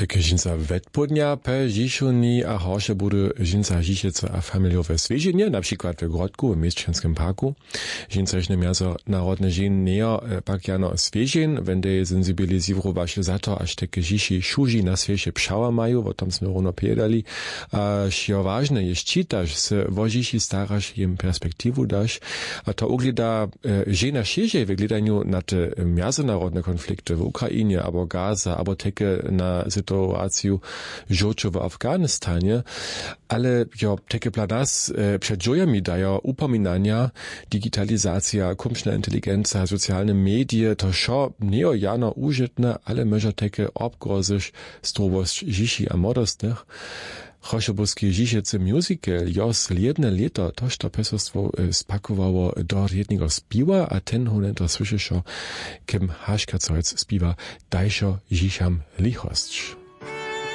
Takie žinca vedpodnia pe žišuni a horše budu žinca žišece a familiowe sveženje, na przykład w Grodku, w Mieszczanskim Parku. Žinca žne miazo narodne žin neo pak jano svežen, wende sensibilizirować za to, aż takie žiši šuži na svieže pšała mają, o tom sme równo povedali. A šio ważne je čitaš, se vo žiši staraš, im perspektivu daš. A to ugleda žena širšej w gledaniu na te miazonarodne konflikty w Ukrainie, abo Gaza, abo takie na sytuację żołczu w Afganistanie, ale jo, takie dla nas przed żojami dają upominania, digitalizacja, kumszna inteligencja, socjalne media, to szo nie jano użytne, ale może takie obgrozysz zdrowość dzieci a młodostnych. Choszobuski Žižece musical jos jedne leto toż to pesostwo spakowało do jednego spiwa, a ten honen to słyszeszo, kim Haška Cojc spiwa Dajšo Žižam lichosť.